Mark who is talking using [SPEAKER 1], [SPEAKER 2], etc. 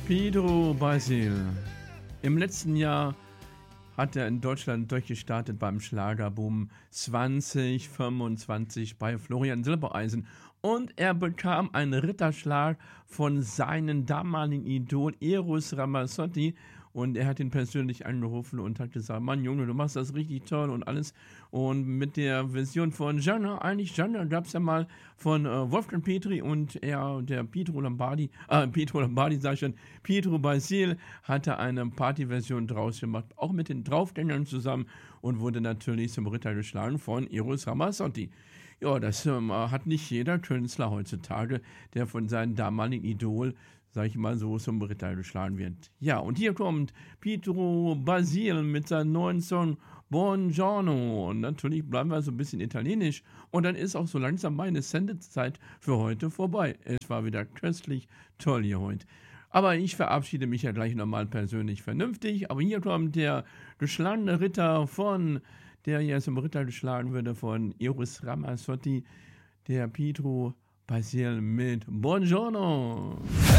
[SPEAKER 1] Pedro Basil. Im letzten Jahr hat er in Deutschland durchgestartet beim Schlagerboom 2025 bei Florian Silbereisen. Und er bekam einen Ritterschlag von seinem damaligen Idol Eros Ramazzotti. Und er hat ihn persönlich angerufen und hat gesagt, Mann Junge, du machst das richtig toll und alles. Und mit der Version von Gianna gab es ja mal von Wolfgang Petri und er, der Pietro Lombardi sag ich schon, Pedro Basil hatte eine Partyversion draus gemacht, auch mit den Draufgängern zusammen und wurde natürlich zum Ritter geschlagen von Eros Ramazzotti. Ja, das hat nicht jeder Künstler heutzutage, der von seinem damaligen Idol, sag ich mal so, zum Ritter geschlagen wird. Ja, und hier kommt Pedro Basil mit seinem neuen Song Buongiorno. Und natürlich bleiben wir so ein bisschen italienisch. Und dann ist auch so langsam meine Sendezeit für heute vorbei. Es war wieder köstlich toll hier heute. Aber ich verabschiede mich ja gleich nochmal persönlich vernünftig. Aber hier kommt der geschlagene Ritter der ja zum Ritter geschlagen würde von Eros Ramazzotti, der Pedro Basil mit Buongiorno.